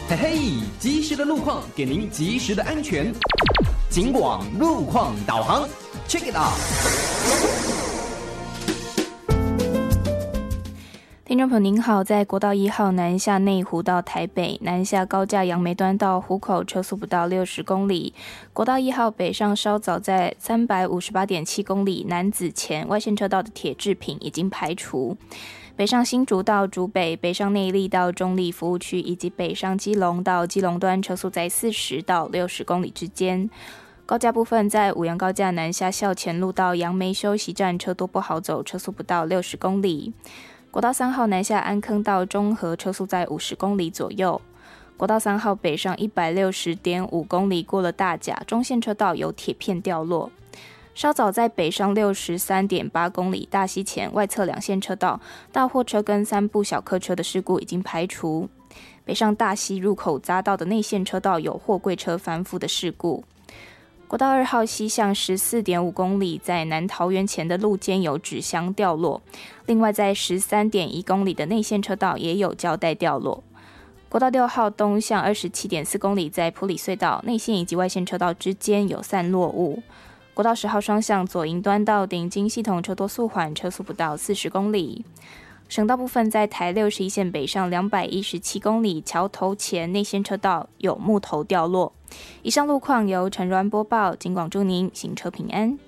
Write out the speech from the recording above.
嘿嘿，及时的路况给您及时的安全。警广路况导航 ，Check it out。 听众朋友您好，在国道1号南下内湖到台北，南下高架杨梅端到湖口车速不到60公里。国道1号北上稍早在 358.7 公里南子前外线车道的铁制品已经排除。北上新竹到竹北，北上内壢到中壢服务区，以及北上基隆到基隆端车速在40到60公里之间。高架部分在五杨高架南下校前路到杨梅休息站车多不好走，车速不到60公里。国道3号南下安坑到中和，车速在50公里左右。国道3号北上 160.5 公里，过了大甲，中线车道有铁片掉落。稍早在北上 63.8 公里，大溪前外侧两线车道大货车跟3部小客车的事故已经排除。北上大溪入口匝道的内线车道有货柜车翻覆的事故。国道2号西向 14.5 公里，在南桃园前的路肩有纸箱掉落，另外在 13.1 公里的内线车道也有胶带掉落。国道6号东向 27.4 公里，在埔里隧道内线以及外线车道之间有散落物。国道10号双向左营端到顶金系统车多速缓，车速不到40公里。省道部分在台61线北上217公里，桥头前内线车道有木头掉落。以上路况由陈銮播报，警广祝您行车平安。